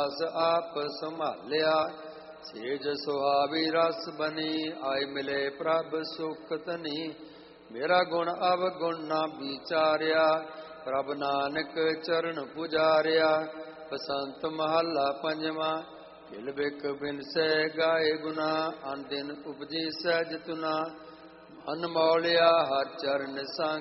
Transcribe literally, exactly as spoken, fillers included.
ਦਾਸ ਆਪ ਸੰਭਾਲਿਆ। ਸੇਜ ਸੁਹਾਵੀ ਰਸ ਬਨੀ ਆਏ ਮਿਲੇ ਪ੍ਰਭ ਸੁਖ ਤਨੀ। ਮੇਰਾ ਗੁਣ ਅਵਗੁਣ ਨਾ ਵਿਚਾਰਿਆ ਪ੍ਰਭ ਨਾਨਕ ਚਰਨ ਪੁਜਾਰਿਆ। ਬਸੰਤ ਮਹੱਲਾ ਪੰਜਵਾਂ। ਕਿਲ ਬਿਕ ਬਿਨਸੈ ਗਾਏ ਗੁਨਾ ਅਨ ਦਿਨ ਉਪਜੀ ਸਹਿਜ ਤੁਨਾ। ਮਨ ਮੌਲਿਆ ਹਰ ਚਰਨ ਸੰਗ